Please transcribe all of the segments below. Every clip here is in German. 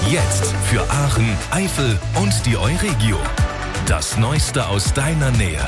Jetzt für Aachen, Eifel und die Euregio. Das Neueste aus deiner Nähe.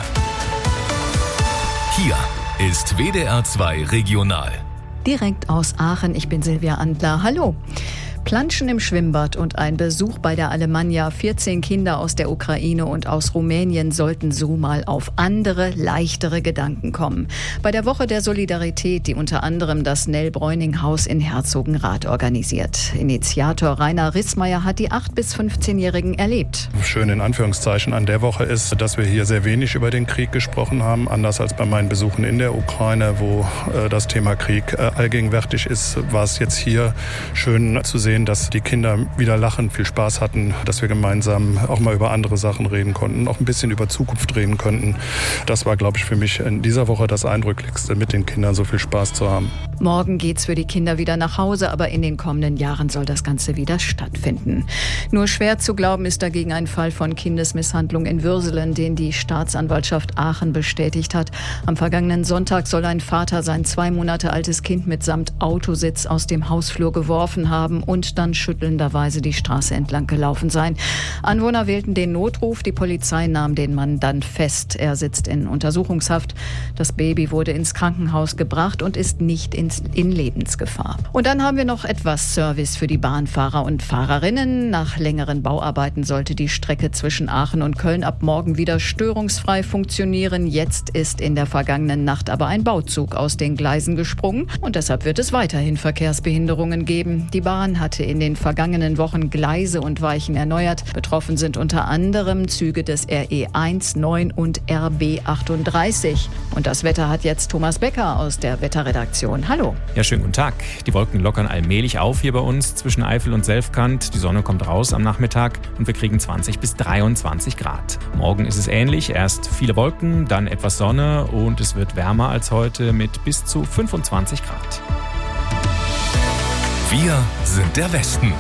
Hier ist WDR 2 Regional. Direkt aus Aachen, ich bin Silvia Andler. Hallo. Planschen im Schwimmbad und ein Besuch bei der Alemannia. 14 Kinder aus der Ukraine und aus Rumänien sollten so mal auf andere, leichtere Gedanken kommen. Bei der Woche der Solidarität, die unter anderem das Nell-Bräuning-Haus in Herzogenrath organisiert. Initiator Rainer Rissmeier hat die 8- bis 15-Jährigen erlebt. Schön in Anführungszeichen an der Woche ist, dass wir hier sehr wenig über den Krieg gesprochen haben. Anders als bei meinen Besuchen in der Ukraine, wo das Thema Krieg allgegenwärtig ist, war es jetzt hier schön zu sehen, dass die Kinder wieder lachen, viel Spaß hatten, dass wir gemeinsam auch mal über andere Sachen reden konnten, auch ein bisschen über Zukunft reden konnten. Das war, glaube ich, für mich in dieser Woche das Eindrücklichste, mit den Kindern so viel Spaß zu haben. Morgen geht's für die Kinder wieder nach Hause, aber in den kommenden Jahren soll das Ganze wieder stattfinden. Nur schwer zu glauben ist dagegen ein Fall von Kindesmisshandlung in Würselen, den die Staatsanwaltschaft Aachen bestätigt hat. Am vergangenen Sonntag soll ein Vater sein 2 Monate altes Kind mitsamt Autositz aus dem Hausflur geworfen haben und dann schüttelnderweise die Straße entlang gelaufen sein. Anwohner wählten den Notruf, die Polizei nahm den Mann dann fest. Er sitzt in Untersuchungshaft. Das Baby wurde ins Krankenhaus gebracht und ist nicht in Lebensgefahr. Und dann haben wir noch etwas Service für die Bahnfahrer und Fahrerinnen. Nach längeren Bauarbeiten sollte die Strecke zwischen Aachen und Köln ab morgen wieder störungsfrei funktionieren. Jetzt ist in der vergangenen Nacht aber ein Bauzug aus den Gleisen gesprungen und deshalb wird es weiterhin Verkehrsbehinderungen geben. Die Bahn hatte in den vergangenen Wochen Gleise und Weichen erneuert. Betroffen sind unter anderem Züge des RE 1, 9 und RB 38. Und das Wetter hat jetzt Thomas Becker aus der Wetterredaktion. Hallo. Ja, schönen guten Tag. Die Wolken lockern allmählich auf hier bei uns zwischen Eifel und Selfkant. Die Sonne kommt raus am Nachmittag und wir kriegen 20 bis 23 Grad. Morgen ist es ähnlich. Erst viele Wolken, dann etwas Sonne und es wird wärmer als heute mit bis zu 25 Grad. Wir sind der Westen.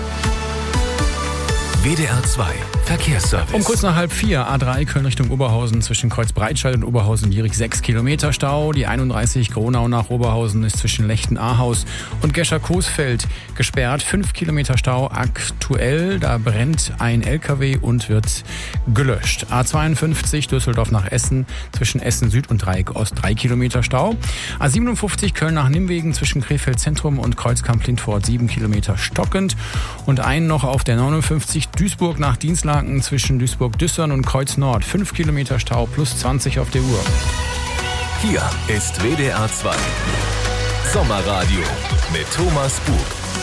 WDR 2 Verkehrsservice. Um kurz nach 3:30 A3 Köln Richtung Oberhausen zwischen Kreuzbreitscheid und Oberhausen-Lierig 6 Kilometer Stau. Die 31 Gronau nach Oberhausen ist zwischen Lechten-Ahaus und Gescher-Coesfeld gesperrt. 5 Kilometer Stau aktuell. Da brennt ein LKW und wird gelöscht. A52 Düsseldorf nach Essen zwischen Essen Süd und Dreieck Ost 3 Kilometer Stau. A57 Köln nach Nimwegen zwischen Krefeld Zentrum und Kreuzkamp-Lindfort 7 Kilometer stockend. Und einen noch auf der 59 Duisburg nach Dienstlaken zwischen Duisburg-Düssern und Kreuz Nord. 5 Kilometer Stau plus 20 auf der Uhr. Hier ist WDR 2 Sommerradio mit Thomas Bug.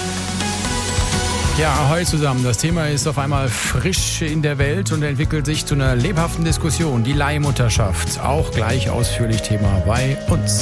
Ja, ahoi zusammen. Das Thema ist auf einmal frisch in der Welt und entwickelt sich zu einer lebhaften Diskussion. Die Leihmutterschaft. Auch gleich ausführlich Thema bei uns.